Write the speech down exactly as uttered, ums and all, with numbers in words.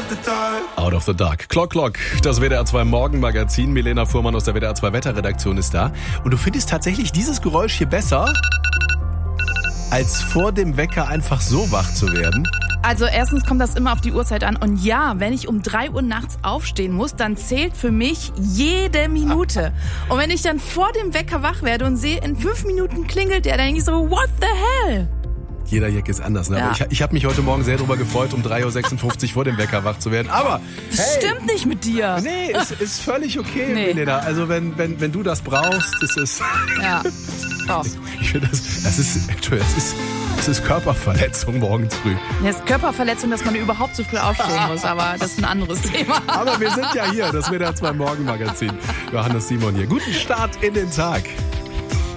Out of the Dark. Clock Clock, das W D R zwei Morgenmagazin. Milena Fuhrmann aus der W D R zwei Wetterredaktion ist da. Und du findest tatsächlich dieses Geräusch hier besser, als vor dem Wecker einfach so wach zu werden? Also erstens kommt das immer auf die Uhrzeit an. Und ja, wenn ich um drei Uhr nachts aufstehen muss, dann zählt für mich jede Minute. Und wenn ich dann vor dem Wecker wach werde und sehe, in fünf Minuten klingelt der, dann denke ich so, what the hell? Jeder Jack ist anders, ne? Ja. Aber ich, ich habe mich heute Morgen sehr darüber gefreut, um drei Uhr sechsundfünfzig vor dem Wecker wach zu werden. Aber Das hey, stimmt nicht mit dir. Nee, es ist völlig okay, Nee. Milena. Also wenn, wenn, wenn du das brauchst, das ist... Ja. Oh. Ich finde das, das ist, Entschuldigung, das ist, das ist Körperverletzung morgens früh. Das ist Körperverletzung, dass man überhaupt so früh aufstehen muss, aber das ist ein anderes Thema. Aber wir sind ja hier, das W D R zwei Morgenmagazin. Johannes Simon hier. Guten Start in den Tag.